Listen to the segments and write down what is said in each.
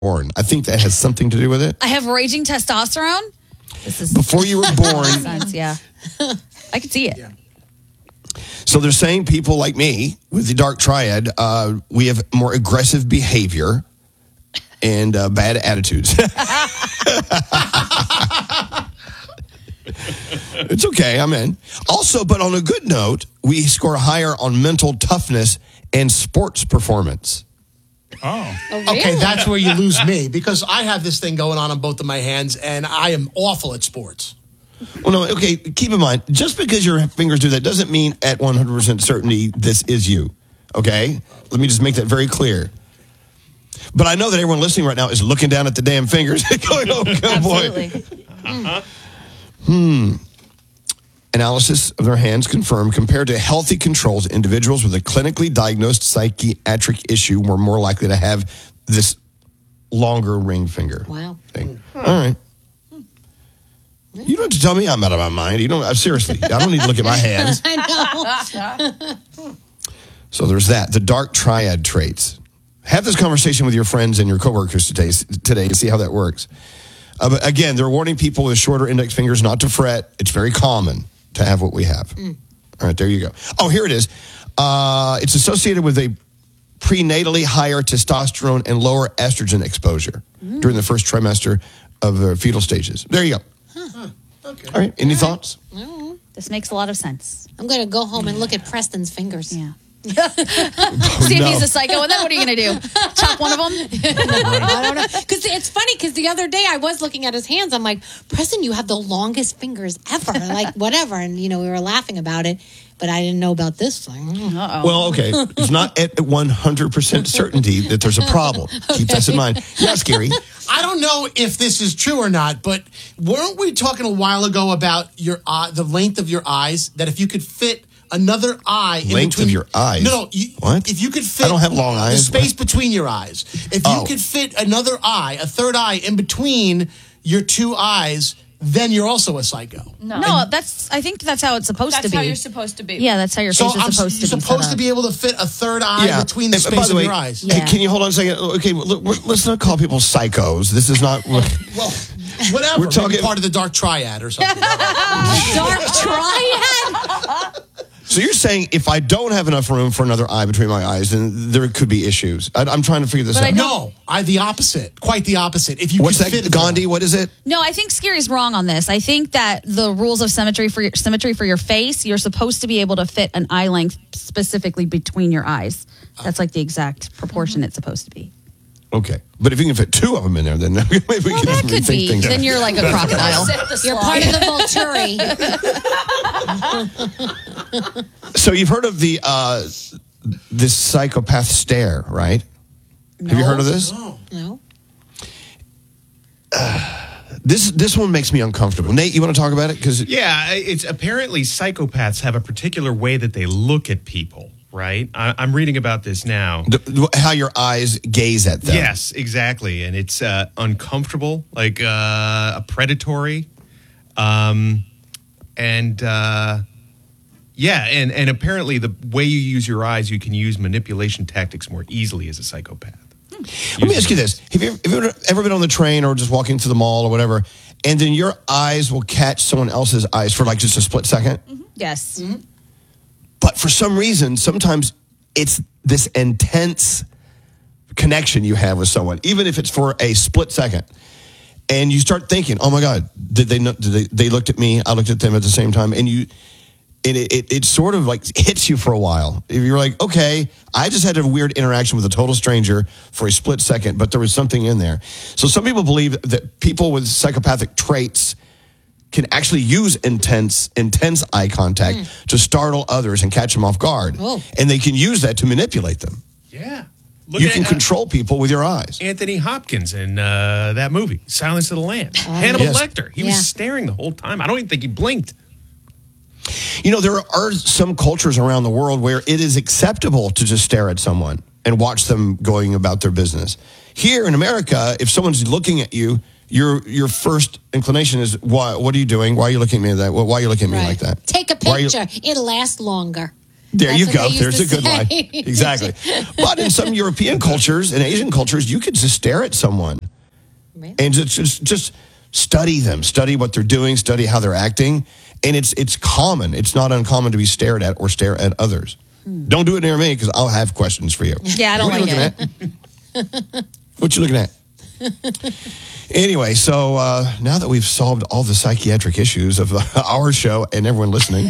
born. I think that has something to do with it. I have raging testosterone. This is Before you were born. sense, yeah. I could see it. Yeah. So they're saying people like me with the dark triad, we have more aggressive behavior and bad attitudes. It's okay, I'm in. Also, but on a good note, we score higher on mental toughness and sports performance. Oh. Okay, that's where you lose me because I have this thing going on both of my hands and I am awful at sports. Well, no, okay, keep in mind, just because your fingers do that doesn't mean at 100% certainty this is you, okay? Let me just make that very clear. But I know that everyone listening right now is looking down at the damn fingers going, oh, good boy. Absolutely. Analysis of their hands confirmed compared to healthy controls, individuals with a clinically diagnosed psychiatric issue were more likely to have this longer ring finger. Wow. Thing. All right. You don't have to tell me I'm out of my mind. You don't. Seriously, I don't need to look at my hands. I know. So there's that. The dark triad traits. Have this conversation with your friends and your coworkers today to see how that works. But again, they're warning people with shorter index fingers not to fret. It's very common to have what we have. All right, there you go. Oh, here it is. It's associated with a prenatally higher testosterone and lower estrogen exposure during the first trimester of the fetal stages. There you go. Okay. All right, any thoughts? This makes a lot of sense. I'm going to go home and look at Preston's fingers. Yeah. See See if he's a psycho, and then what are you going to do? Chop one of them? I don't know. Because it's funny because the other day I was looking at his hands. I'm like, Preston, you have the longest fingers ever. Like, whatever. And, we were laughing about it, but I didn't know about this thing. Uh-oh. Well, okay. It's not at 100% certainty that there's a problem. Keep this in mind. Yeah, Scary. I don't know if this is true or not, but weren't we talking a while ago about your the length of your eyes? That if you could fit another eye in Length between of your eyes? No, What? If you could fit I don't have long eyes. the space What? between your eyes. If you could fit another eye, a third eye in between your two eyes, then you're also a psycho. No, I think that's how it's supposed to That's be. how you're supposed to be. Yeah, that's how your So face is supposed to you're be. supposed set to up. be able to fit a third eye between the And by space the of way, your eyes. Hey, Yeah. can you hold on a second? Okay, look, let's not call people psychos. This is not. Well, whatever. We're talking- Maybe part of the dark triad or something. Dark triad? So you're saying if I don't have enough room for another eye between my eyes, then there could be issues. I'm trying to figure this out. No, the opposite. Quite the opposite. If you What's could that, fit Gandhi? What is it? No, I think Scary's wrong on this. I think that the rules of symmetry for your face, you're supposed to be able to fit an eye length specifically between your eyes. That's like the exact proportion it's supposed to be. Okay, but if you can fit two of them in there, then maybe we can That could rethink be. things. Then you're like a crocodile. You're part of the Volturi. So you've heard of the this psychopath stare, right? Have you heard of this? No. This one makes me uncomfortable. Nate, you want to talk about it? Because Yeah, it's apparently psychopaths have a particular way that they look at people, right? I'm reading about this now. how your eyes gaze at them. Yes, exactly. And it's uncomfortable, like a predatory. And apparently the way you use your eyes, you can use manipulation tactics more easily as a psychopath. Let me ask you this. Have you ever been on the train or just walking through the mall or whatever, and then your eyes will catch someone else's eyes for like just a split second? Yes. But for some reason, sometimes it's this intense connection you have with someone, even if it's for a split second. And you start thinking, oh my God, did they looked at me, I looked at them at the same time, and it sort of like hits you for a while. If you're like, okay, I just had a weird interaction with a total stranger for a split second, but there was something in there. So some people believe that people with psychopathic traits can actually use intense eye contact to startle others and catch them off guard. Oh. And they can use that to manipulate them. Yeah. You can control people with your eyes. Anthony Hopkins in that movie, Silence of the Lambs. Hannibal Yes. Lecter. He was staring the whole time. I don't even think he blinked. You know, there are some cultures around the world where it is acceptable to just stare at someone and watch them going about their business. Here in America, if someone's looking at you, your first inclination is, what are you doing? Why are you looking at me like that? Why are you looking at me like that? Take a Why are you- picture. It'll last longer. There you That's go. what they There's a used to good line. say. Exactly. But in some European cultures and Asian cultures, you could just stare at someone and just study them, study what they're doing, study how they're acting. And it's common. It's not uncommon to be stared at or stare at others. Don't do it near me because I'll have questions for you. Yeah, I don't What are you like looking at? What you looking at? Anyway, so now that we've solved all the psychiatric issues of our show and everyone listening.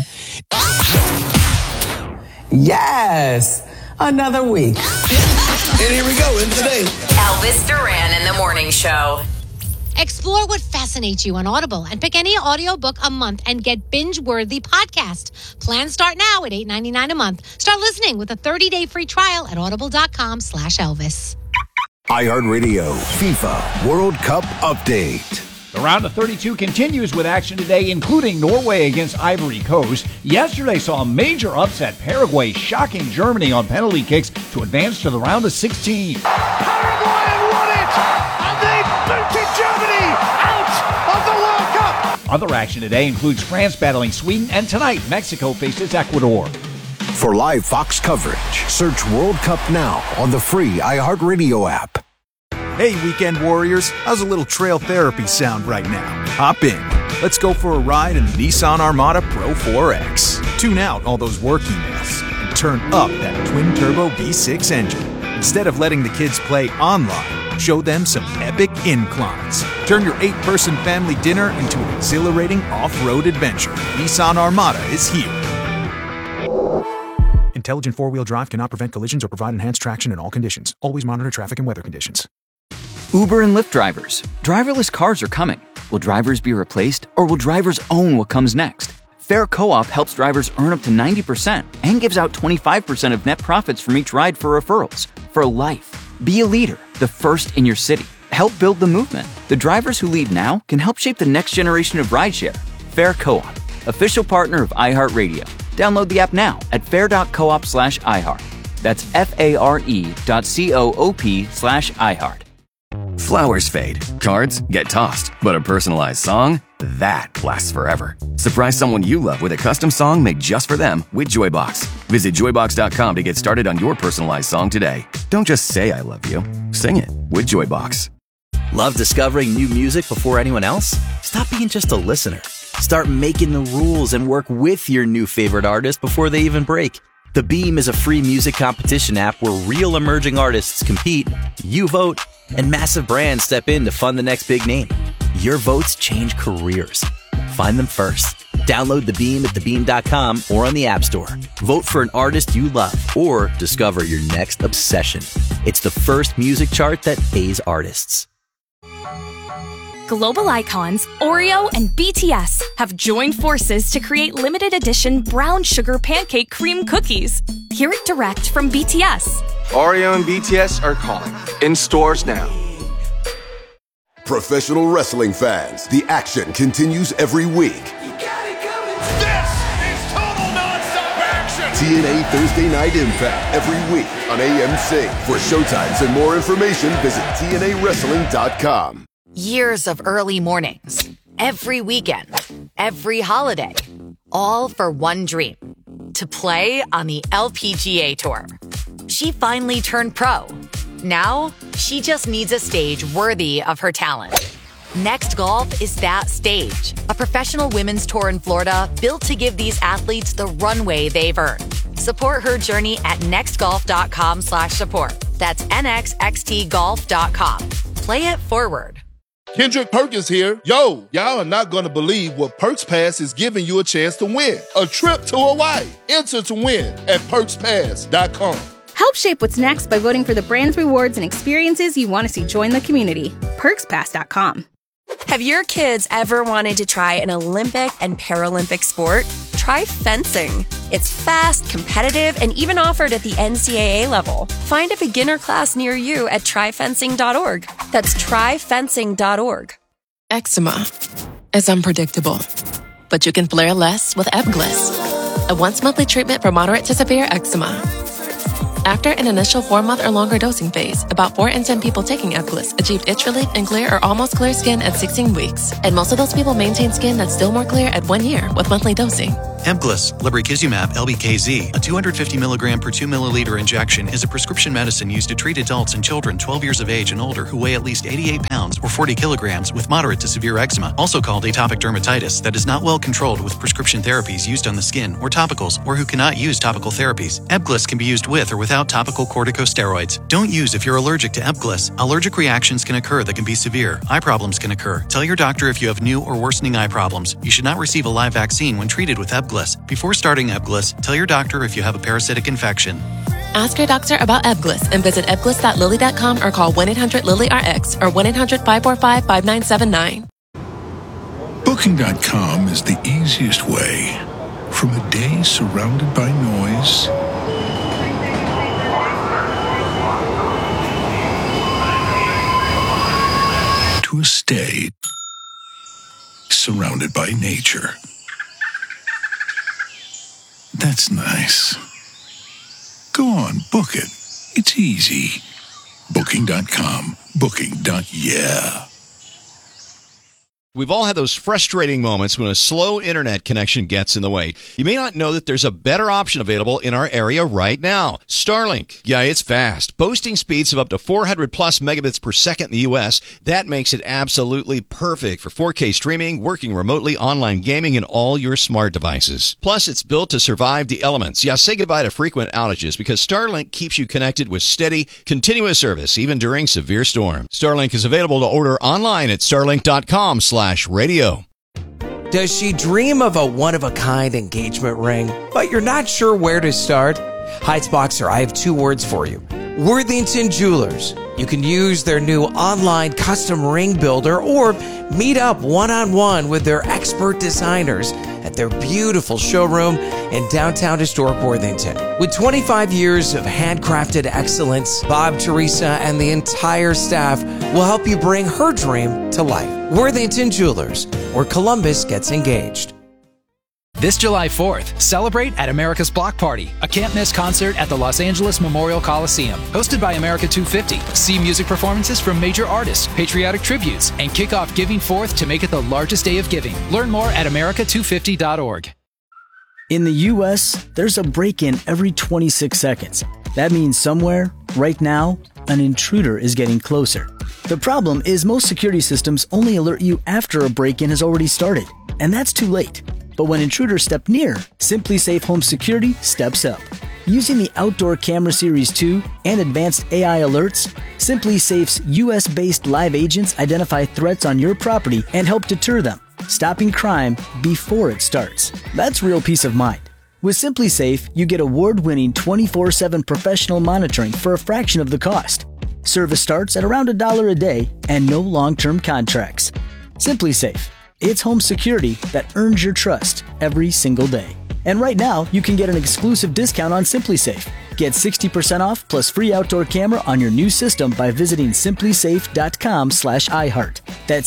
Yes, another week. And here we go into the day. Elvis Duran in the Morning Show. Explore what fascinates you on Audible and pick any audiobook a month and get binge-worthy podcast. Plans start now at $8.99 a month. Start listening with a 30-day free trial at audible.com/Elvis. iHeartRadio FIFA World Cup Update. The round of 32 continues with action today, including Norway against Ivory Coast. Yesterday saw a major upset. Paraguay shocking Germany on penalty kicks to advance to the round of 16. Paraguay won it! And they booted Germany out of the World Cup! Other action today includes France battling Sweden, and tonight Mexico faces Ecuador. For live Fox coverage, search World Cup now on the free iHeartRadio app. Hey, weekend warriors, how's a little trail therapy sound right now? Hop in. Let's go for a ride in the Nissan Armada Pro 4X. Tune out all those work emails and turn up that twin-turbo V6 engine. Instead of letting the kids play online, show them some epic inclines. Turn your 8-person family dinner into an exhilarating off-road adventure. Nissan Armada is here. Intelligent four-wheel drive cannot prevent collisions or provide enhanced traction in all conditions. Always monitor traffic and weather conditions. Uber and Lyft drivers. Driverless cars are coming. Will drivers be replaced, or will drivers own what comes next? Fair Co-op helps drivers earn up to 90% and gives out 25% of net profits from each ride for referrals. For life. Be a leader, the first in your city. Help build the movement. The drivers who lead now can help shape the next generation of rideshare. Fair Co-op, official partner of iHeartRadio. Download the app now at fair.coop/iHeart. That's FARE.coop/iHeart. Flowers fade, cards get tossed, but a personalized song, that lasts forever. Surprise someone you love with a custom song made just for them with Joybox. Visit joybox.com to get started on your personalized song today. Don't just say I love you, sing it with Joybox. Love discovering new music before anyone else? Stop being just a listener. Start making the rules and work with your new favorite artist before they even break. The Beam is a free music competition app where real emerging artists compete, you vote, and massive brands step in to fund the next big name. Your votes change careers. Find them first. Download The Beam at thebeam.com or on the App Store. Vote for an artist you love or discover your next obsession. It's the first music chart that pays artists. Global icons Oreo and BTS have joined forces to create limited edition brown sugar pancake cream cookies. Hear it direct from BTS. Oreo and BTS are calling. In stores now. Professional wrestling fans, the action continues every week. This is total nonstop action! TNA Thursday Night Impact every week on AMC. For showtimes and more information, visit TNAWrestling.com. Years of early mornings, every weekend, every holiday, all for one dream, to play on the LPGA Tour. She finally turned pro. Now, she just needs a stage worthy of her talent. Next Golf is that stage, a professional women's tour in Florida built to give these athletes the runway they've earned. Support her journey at nextgolf.com/support. That's nxxtgolf.com. Play it forward. Kendrick Perkins here. Yo, y'all are not going to believe what Perks Pass is giving you a chance to win. A trip to Hawaii. Enter to win at perkspass.com. Help shape what's next by voting for the brands, rewards, and experiences you want to see join the community. PerksPass.com. Have your kids ever wanted to try an Olympic and Paralympic sport? Try fencing. It's fast, competitive, and even offered at the NCAA level. Find a beginner class near you at tryfencing.org. That's tryfencing.org. Eczema is unpredictable, but you can flare less with Ebglyss, a once-monthly treatment for moderate to severe eczema. After an initial 4-month or longer dosing phase, about 4 in 10 people taking Ebglyss achieved itch relief and clear or almost clear skin at 16 weeks. And most of those people maintain skin that's still more clear at 1 year with monthly dosing. Ebglyss, lebrikizumab LBKZ, a 250 milligram per 2 milliliter injection, is a prescription medicine used to treat adults and children 12 years of age and older who weigh at least 88 pounds or 40 kilograms with moderate to severe eczema, also called atopic dermatitis, that is not well controlled with prescription therapies used on the skin or topicals, or who cannot use topical therapies. Ebglyss can be used with or without topical corticosteroids. Don't use if you're allergic to Ebglyss. Allergic reactions can occur that can be severe. Eye problems can occur. Tell your doctor if you have new or worsening eye problems. You should not receive a live vaccine when treated with Ebglyss. Before starting Ebglyss, tell your doctor if you have a parasitic infection. Ask your doctor about Ebglyss and visit ebglyss.lilly.com or call 1-800-LILY-RX or 1-800-545-5979. Booking.com is the easiest way. From a day surrounded by noise to a stay surrounded by nature. That's nice. Go on, book it. It's easy. Booking.com. Booking.yeah. We've all had those frustrating moments when a slow internet connection gets in the way. You may not know that there's a better option available in our area right now. Starlink. Yeah, it's fast. Boasting speeds of up to 400 plus megabits per second in the U.S. That makes it absolutely perfect for 4K streaming, working remotely, online gaming, and all your smart devices. Plus, it's built to survive the elements. Yeah, say goodbye to frequent outages because Starlink keeps you connected with steady, continuous service, even during severe storms. Starlink is available to order online at starlink.com/radio. Does she dream of a one-of-a-kind engagement ring, but you're not sure where to start? Heights Boxer, I have two words for you. Worthington Jewelers. You can use their new online custom ring builder or meet up one-on-one with their expert designers at their beautiful showroom in downtown historic Worthington. With 25 years of handcrafted excellence, Bob, Teresa, and the entire staff will help you bring her dream to life. Worthington Jewelers, where Columbus gets engaged. This July 4th, celebrate at America's Block Party, a can't-miss concert at the Los Angeles Memorial Coliseum. Hosted by America 250, see music performances from major artists, patriotic tributes, and kick off Giving Forth to make it the largest day of giving. Learn more at america250.org. In the U.S., there's a break-in every 26 seconds. That means somewhere, right now, an intruder is getting closer. The problem is most security systems only alert you after a break-in has already started, and that's too late. But when intruders step near, SimpliSafe Home Security steps up. Using the Outdoor Camera Series 2 and advanced AI alerts, SimpliSafe's US-based live agents identify threats on your property and help deter them, stopping crime before it starts. That's real peace of mind. With SimpliSafe, you get award-winning 24/7 professional monitoring for a fraction of the cost. Service starts at around $1 a day and no long-term contracts. SimpliSafe. It's home security that earns your trust every single day. And right now, you can get an exclusive discount on SimpliSafe. Get 60% off plus free outdoor camera on your new system by visiting simplisafe.com/iHeart. That's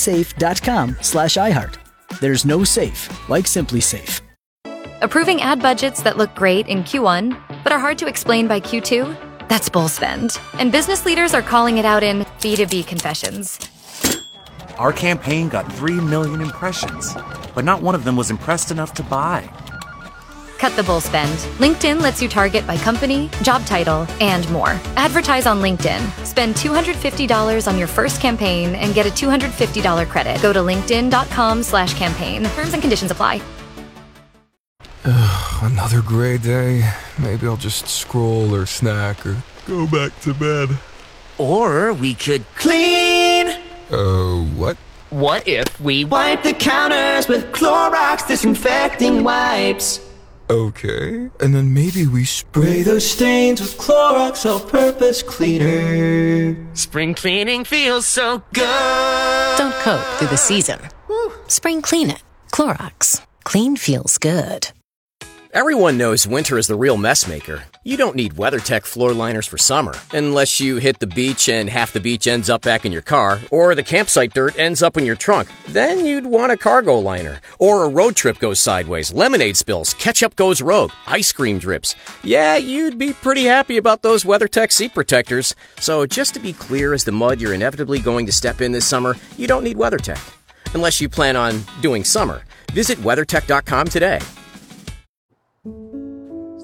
simplisafe.com/iHeart. There's no safe like SimpliSafe. Approving ad budgets that look great in Q1, but are hard to explain by Q2? That's bull spend. And business leaders are calling it out in B2B confessions. Our campaign got 3 million impressions, but not one of them was impressed enough to buy. Cut the bull spend. LinkedIn lets you target by company, job title, and more. Advertise on LinkedIn. Spend $250 on your first campaign and get a $250 credit. Go to linkedin.com/campaign. Terms and conditions apply. Another gray day. Maybe I'll just scroll or snack or go back to bed. Or we could clean. What? What if we wipe the counters with Clorox disinfecting wipes? Okay, and then maybe we Spray those stains with Clorox all-purpose cleaner. Spring cleaning feels so good. Don't coat through the season. Spring clean it. Clorox. Clean feels good. Everyone knows winter is the real mess maker. You don't need WeatherTech floor liners for summer, unless you hit the beach and half the beach ends up back in your car, or the campsite dirt ends up in your trunk. Then you'd want a cargo liner. Or a road trip goes sideways, lemonade spills, ketchup goes rogue, ice cream drips. Yeah, you'd be pretty happy about those WeatherTech seat protectors. So just to be clear as the mud you're inevitably going to step in this summer, you don't need WeatherTech. Unless you plan on doing summer. Visit WeatherTech.com today.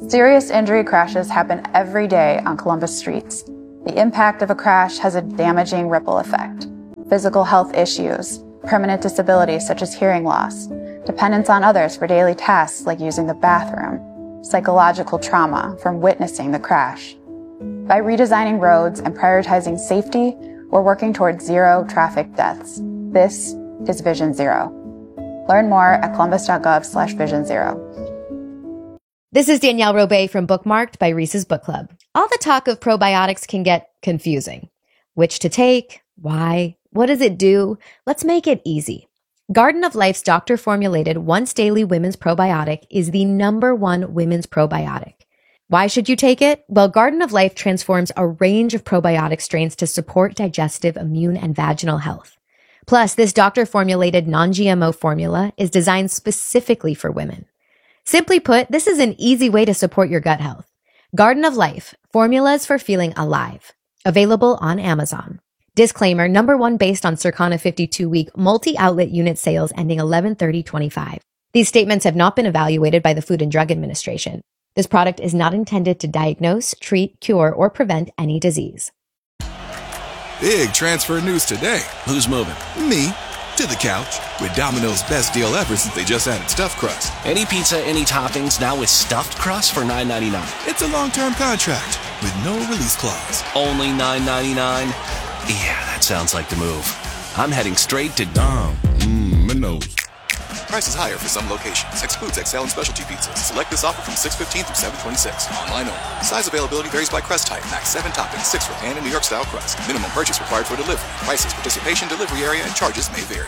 Serious injury crashes happen every day on Columbus streets. The impact of a crash has a damaging ripple effect. Physical health issues, permanent disabilities such as hearing loss, dependence on others for daily tasks like using the bathroom, psychological trauma from witnessing the crash. By redesigning roads and prioritizing safety, we're working towards zero traffic deaths. This is Vision Zero. Learn more at columbus.gov/Vision Zero. This is Danielle Robay from Bookmarked by Reese's Book Club. All the talk of probiotics can get confusing. Which to take? Why? What does it do? Let's make it easy. Garden of Life's doctor-formulated once-daily women's probiotic is the #1 women's probiotic. Why should you take it? Well, Garden of Life transforms a range of probiotic strains to support digestive, immune, and vaginal health. Plus, this doctor-formulated non-GMO formula is designed specifically for women. Simply put, this is an easy way to support your gut health. Garden of Life, formulas for feeling alive. Available on Amazon. Disclaimer, #1 based on Circana 52-week multi-outlet unit sales ending 11/30/25. These statements have not been evaluated by the Food and Drug Administration. This product is not intended to diagnose, treat, cure, or prevent any disease. Big transfer news today. Who's moving? Me. To the couch. With Domino's best deal ever since they just added stuffed crust. Any pizza, any toppings, now with stuffed crust for $9.99. It's a long-term contract with no release clause. Only $9.99? Yeah, that sounds like the move. I'm heading straight to Domino's. Price is higher for some locations. Excludes XL and specialty pizzas. Select this offer from 6/15 through 7/26. Online only. Size availability varies by crust type. Max 7 toppings, 6 for pan and New York style crust. Minimum purchase required for delivery. Prices, participation, delivery area, and charges may vary.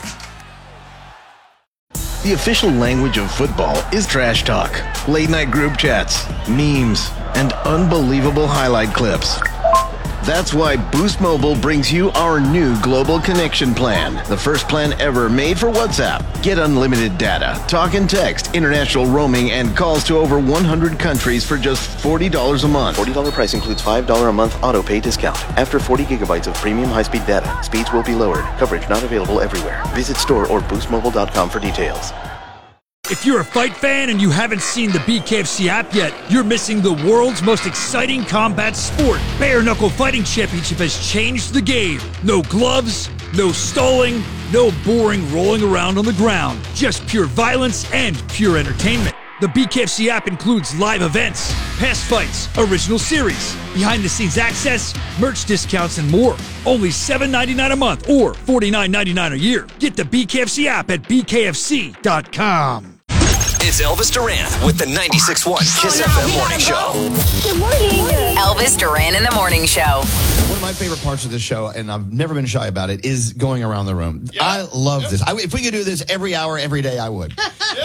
The official language of football is trash talk, late night group chats, memes, and unbelievable highlight clips. That's why Boost Mobile brings you our new Global Connection Plan, the first plan ever made for WhatsApp. Get unlimited data, talk and text, international roaming, and calls to over 100 countries for just $40 a month. $40 price includes $5 a month auto pay discount. After 40 gigabytes of premium high-speed data, speeds will be lowered. Coverage not available everywhere. Visit store or boostmobile.com for details. If you're a fight fan and you haven't seen the BKFC app yet, you're missing the world's most exciting combat sport. Bare Knuckle Fighting Championship has changed the game. No gloves, no stalling, no boring rolling around on the ground. Just pure violence and pure entertainment. The BKFC app includes live events, past fights, original series, behind-the-scenes access, merch discounts, and more. Only $7.99 a month or $49.99 a year. Get the BKFC app at bkfc.com. It's Elvis Duran with the 96.1 Kiss FM Morning Show. Good morning. Elvis Duran in the Morning Show. One of my favorite parts of this show, and I've never been shy about it, is going around the room. Yeah. I love this. If we could do this every hour, every day, I would.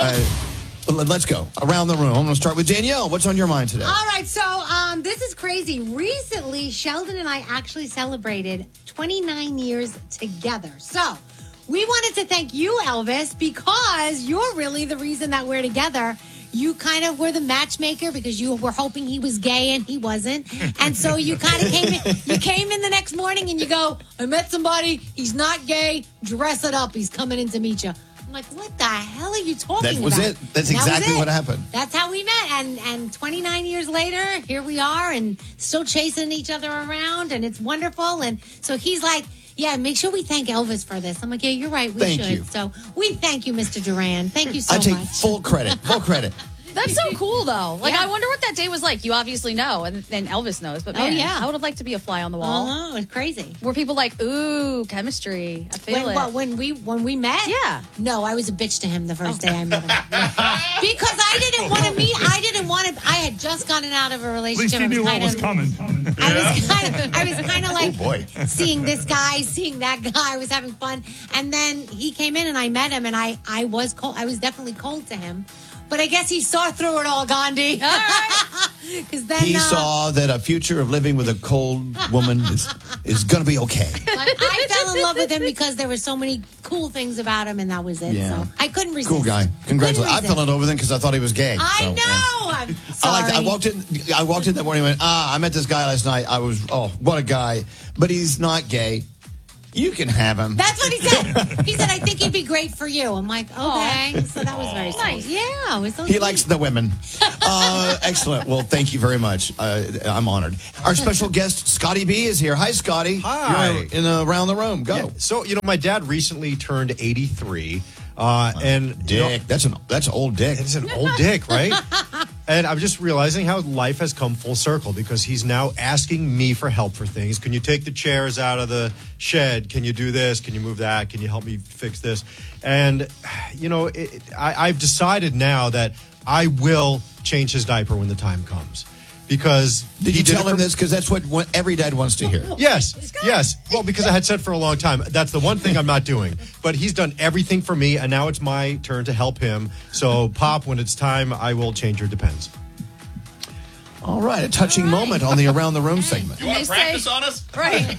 Let's go around the room. I'm going to start with Danielle. What's on your mind today? All right, so this is crazy. Recently, Sheldon and I actually celebrated 29 years together. So we wanted to thank you, Elvis, because you're really the reason that we're together. You kind of were the matchmaker because you were hoping he was gay and he wasn't. And so you kind of came in the next morning and you go, I met somebody. He's not gay. Dress it up. He's coming in to meet you. I'm like, what the hell are you talking about? That was it. That's exactly what happened. That's how we met. And 29 years later, here we are and still chasing each other around. And it's wonderful. And so he's like, yeah, make sure we thank Elvis for this. I'm like, yeah, you're right. We should. You. So we thank you, Mr. Duran. Thank you so much. I take full credit. Full credit. That's so cool, though. Like, I wonder what that day was like. You obviously know, and Elvis knows. But man, I would have liked to be a fly on the wall. Oh, it's crazy. Were people like, ooh, chemistry? I feel it. What, when we met? Yeah. No, I was a bitch to him the first day I met him. Because I didn't want to meet. I had just gotten out of a relationship. At least you knew what was coming. I was kind of like seeing this guy, seeing that guy. I was having fun, and then he came in and I met him, and I was cold. I was definitely cold to him. But I guess he saw through it all, Gandhi. All right. Then, he saw that a future of living with a cold woman is going to be okay. I fell in love with him because there were so many cool things about him, and that was it. Yeah. So I couldn't resist. Cool guy. Congratulations. I fell in love with him because I thought he was gay. I know. Yeah. I'm sorry. I walked in that morning and went, I met this guy last night. I was, what a guy. But he's not gay. You can have him. That's what he said. He said, I think he'd be great for you. I'm like, okay. So that was very nice. Yeah. It was so He sweet. likes the women. Excellent. Well, thank you very much. I'm honored. Our special guest, Scotty B, is here. Hi, Scotty. Hi. You're in around the room. Go. Yeah. So, my dad recently turned 83. And Dick. That's old dick. It's an old dick, right? And I'm just realizing how life has come full circle because he's now asking me for help for things. Can you take the chairs out of the shed? Can you do this? Can you move that? Can you help me fix this? And, I've decided now that I will change his diaper when the time comes. Because did you tell him this? Because that's what every dad wants to hear. Yes. Well, because I had said for a long time, that's the one thing I'm not doing. But he's done everything for me, and now it's my turn to help him. So, Pop, when it's time, I will change your Depends. All right, a touching moment on the Around the Room segment. You want to practice on us? Right.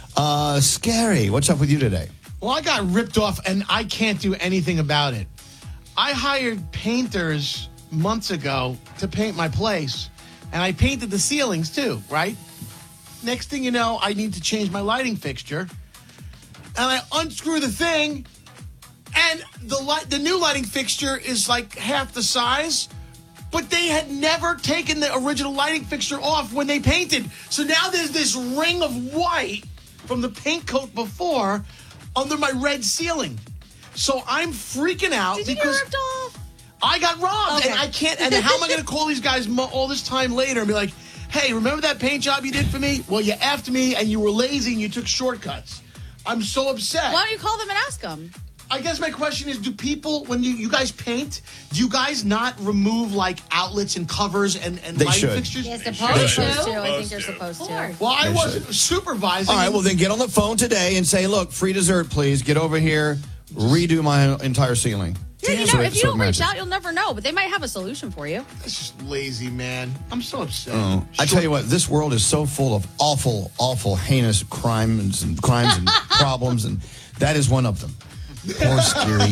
Scary. What's up with you today? Well, I got ripped off, and I can't do anything about it. I hired painters months ago to paint my place. And I painted the ceilings, too, right? Next thing you know, I need to change my lighting fixture. And I unscrew the thing, and the new lighting fixture is like half the size. But they had never taken the original lighting fixture off when they painted. So now there's this ring of white from the paint coat before under my red ceiling. So I'm freaking out. Did you get ripped off? I got robbed, Okay. and I can't. And how am I going to call these guys all this time later and be like, "Hey, remember that paint job you did for me? Well, you effed me, and you were lazy, and you took shortcuts." I'm so upset. Why don't you call them and ask them? I guess my question is: do people, when you guys paint, do you guys not remove like outlets and covers and They lighting should. fixtures? You're They supposed should. to. I think you're supposed to. Well, I They wasn't supervising. All right, well, then get on the phone today and say, look, free dessert, please. Get over here, redo my entire ceiling. Yeah, if you don't reach out, you'll never know. But they might have a solution for you. It's just lazy, man. I'm so upset. Oh, I tell you what, this world is so full of awful, awful, heinous crimes and problems, and that is one of them. Poor Scary.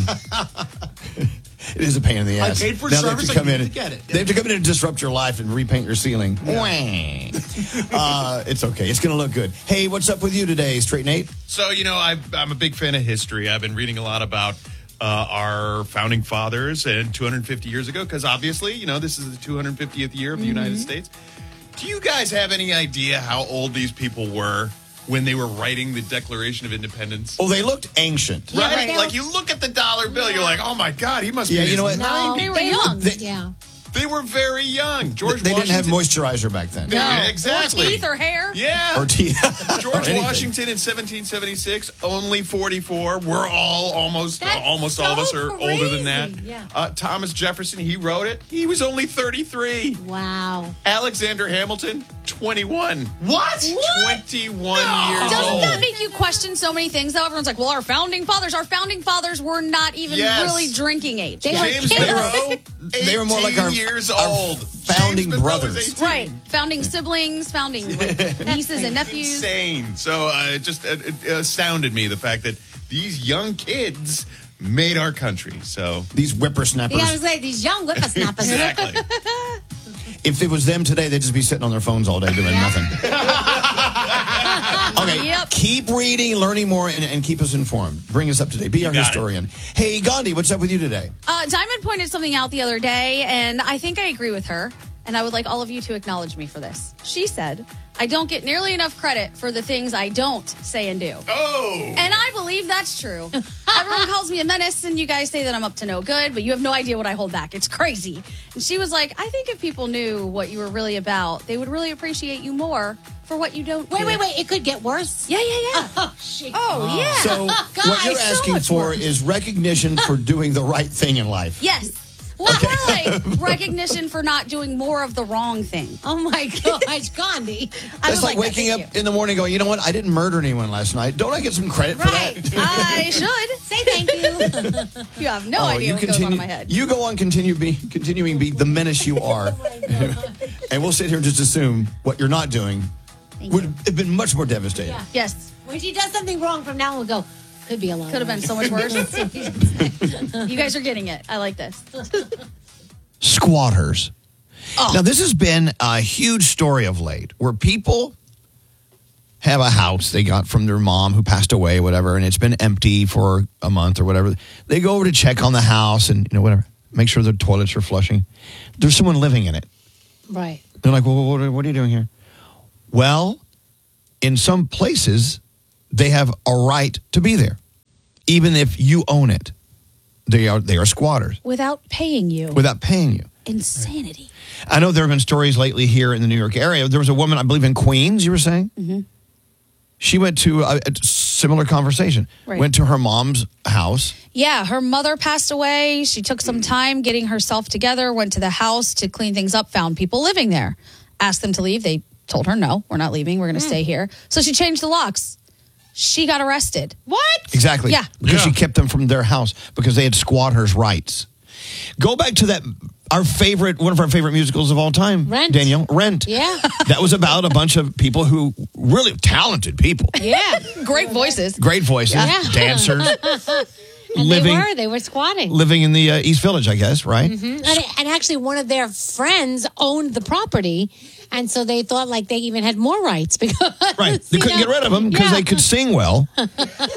It is a pain in the ass. I paid for now they have service, to come I in need and, to get it. They have to come in and disrupt your life and repaint your ceiling. It's okay. It's going to look good. Hey, what's up with you today, Straight Nate? So, I'm a big fan of history. I've been reading a lot about our founding fathers and 250 years ago, because obviously, this is the 250th year of the United States. Do you guys have any idea how old these people were when they were writing the Declaration of Independence? Oh, they looked ancient. Right? Like, you look at the dollar bill, you're like, oh, my God, he must be you know what? No, They were young. They were very young. George They didn't have Washington- moisturizer back then. Yeah, exactly. Or teeth or hair. Yeah. Or teeth. George Anything. Washington in 1776, only 44. We're all almost all of us are older than that. Yeah. Thomas Jefferson, he wrote it. He was only 33. Wow. Alexander Hamilton, 21. What? 21 years Doesn't old. that make you question so many things, though? Everyone's like, well, our founding fathers were not even Yes. really drinking age. They James were Monroe, They were more like our years our old. founding James Monroe was brothers. 18. Right. Founding siblings, founding nieces and nephews. Insane. So it just astounded me, the fact that these young kids made our country. So These whippersnappers. Yeah, I was like, these young whippersnappers. exactly. If it was them today, they'd just be sitting on their phones all day doing nothing. Okay, Yep. keep reading, learning more, and keep us informed. Bring us up to date. Be our got it. historian. Hey, Gandhi, what's up with you today? Diamond pointed something out the other day, and I think I agree with her. And I would like all of you to acknowledge me for this. She said, I don't get nearly enough credit for the things I don't say and do. Oh! And I believe that's true. Everyone calls me a menace, and you guys say that I'm up to no good, but you have no idea what I hold back. It's crazy. And she was like, I think if people knew what you were really about, they would really appreciate you more for what you don't do. Wait. It could get worse. Yeah. Oh, shit. Oh, yeah. So, what you're so asking much for worse. is recognition for doing the right thing in life. Yes. Well, like recognition for not doing more of the wrong thing. Oh, my gosh, Gandhi. That's like waking up in the morning going, you know what? I didn't murder anyone last night. Don't I get some credit for Right. that? I should. Say thank you. You have no idea what goes on in my head. You go on continuing be the menace you are. And we'll sit here and just assume what you're not doing would have been much more devastating. Yeah. Yes. When she does something wrong from now on, we'll go, could be a lot Could have been worse. so much worse. You guys are getting it. I like this. Squatters. Now, this has been a huge story of late where people have a house they got from their mom who passed away, whatever, and it's been empty for a month or whatever. They go over to check on the house and, whatever, make sure the toilets are flushing. There's someone living in it. Right. They're like, well, what are you doing here? Well, in some places, they have a right to be there, even if you own it. They are squatters. Without paying you. Without paying you. Insanity. I know there have been stories lately here in the New York area. There was a woman, I believe, in Queens, you were saying? Mm-hmm. She went to a similar conversation. Right. Went to her mom's house. Yeah, her mother passed away. She took some time getting herself together, went to the house to clean things up, found people living there. Asked them to leave. They told her, no, we're not leaving. We're going to stay here. So she changed the locks. She got arrested. What? Exactly. Yeah. Because she kept them from their house because they had squatters' rights. Go back to that, one of our favorite musicals of all time. Rent. Danielle, Rent. Yeah. That was about a bunch of people who, really talented people. Yeah. Great voices. Great voices, Yeah. dancers. And living they were squatting. Living in the East Village, I guess, right? Mm-hmm. And actually, one of their friends owned the property, and so they thought like they even had more rights because Right. They couldn't get rid of them because they could sing well. Well,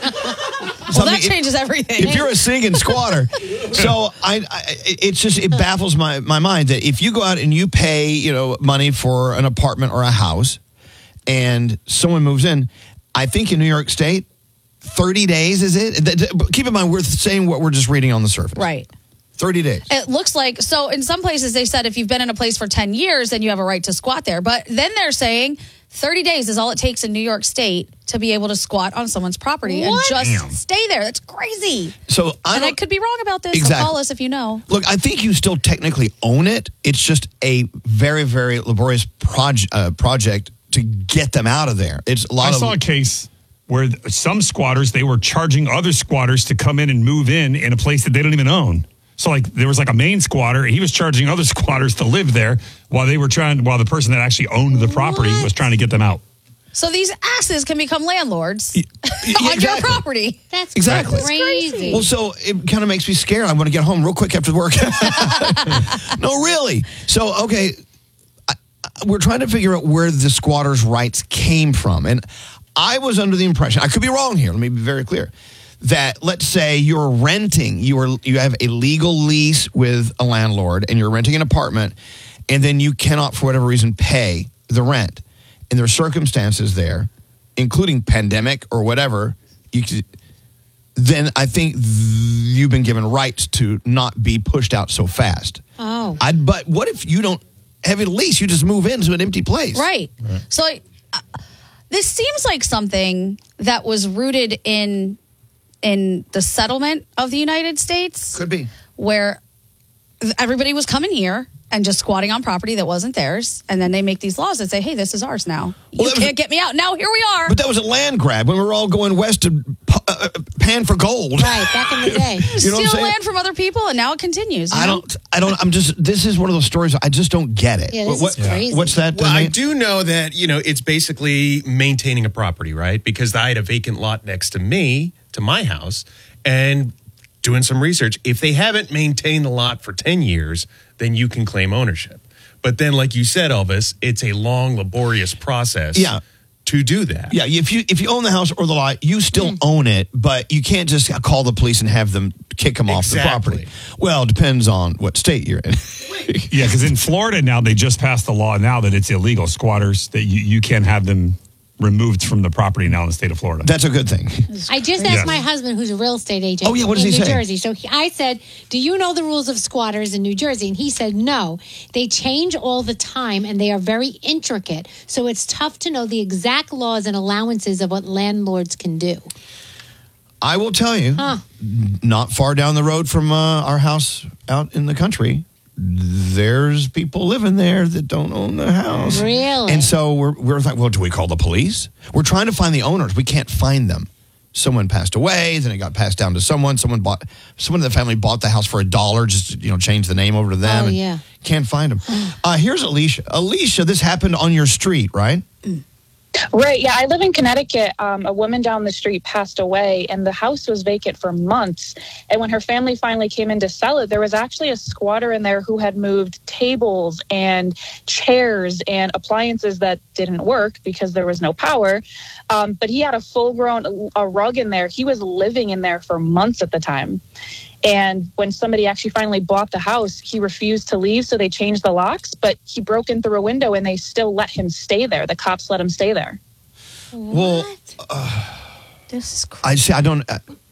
that changes everything. If you're a singing squatter, so it baffles my mind that if you go out and you pay, money for an apartment or a house, and someone moves in, I think in New York State, 30 days is it? Keep in mind, we're saying what we're just reading on the surface. Right. 30 days. It looks like, so in some places they said if you've been in a place for 10 years, then you have a right to squat there. But then they're saying 30 days is all it takes in New York State to be able to squat on someone's property and just stay there. That's crazy. So I could be wrong about this. Exactly. So call us if you know. Look, I think you still technically own it. It's just a very, very laborious project to get them out of there. It's a lot I saw a case where some squatters, they were charging other squatters to come in and move in a place that they don't even own. So there was a main squatter. He was charging other squatters to live there while the person that actually owned the property was trying to get them out. So these asses can become landlords on your property. That's Exactly. crazy. Well, so it kind of makes me scared. I want to get home real quick after work. No, really. So, okay, we're trying to figure out where the squatters' rights came from. And I was under the impression, I could be wrong here, let me be very clear, that let's say you're renting, you have a legal lease with a landlord and you're renting an apartment, and then you cannot, for whatever reason, pay the rent. And there are circumstances there, including pandemic or whatever, then I think you've been given rights to not be pushed out so fast. Oh. But what if you don't have a lease? You just move into an empty place. Right. So this seems like something that was rooted in the settlement of the United States. Could be. Where everybody was coming here and just squatting on property that wasn't theirs. And then they make these laws that say, hey, this is ours now. You can't get me out. Now here we are. But that was a land grab when we were all going west to pan for gold. Right, back in the day. You know what I'm Steal saying? land from other people, and now it continues. This is one of those stories I just don't get it. Yeah, this is crazy. What's that? Well, I do know that, it's basically maintaining a property, right? Because I had a vacant lot next to me, to my house, and doing some research. If they haven't maintained the lot for 10 years, then you can claim ownership. But then, like you said, Elvis, it's a long, laborious process to do that. Yeah, if you own the house or the lot, you still own it, but you can't just call the police and have them kick them off the property. Well, it depends on what state you're in. Yeah, because in Florida now, they just passed a law now that it's illegal. Squatters, that you can't have them removed from the property now in the state of Florida. That's a good thing. I just asked my husband, who's a real estate agent Oh, yeah, what does in he New say? Jersey. So I said, do you know the rules of squatters in New Jersey? And he said, no. They change all the time, and they are very intricate. So it's tough to know the exact laws and allowances of what landlords can do. I will tell you, not far down the road from our house out in the country, there's people living there that don't own the house. Really? And so we're like, well, do we call the police? We're trying to find the owners. We can't find them. Someone passed away, then it got passed down to someone. Someone in the family bought the house for $1 just to, change the name over to them. Oh, and yeah. Can't find them. Here's Alicia. Alicia, this happened on your street, right? Right. Yeah. I live in Connecticut. A woman down the street passed away and the house was vacant for months. And when her family finally came in to sell it, there was actually a squatter in there who had moved tables and chairs and appliances that didn't work because there was no power. But he had a full-grown rug in there. He was living in there for months at the time. And when somebody actually finally bought the house, he refused to leave, so they changed the locks, but he broke in through a window and they still let him stay there. The cops let him stay there. Well, This is crazy. I don't.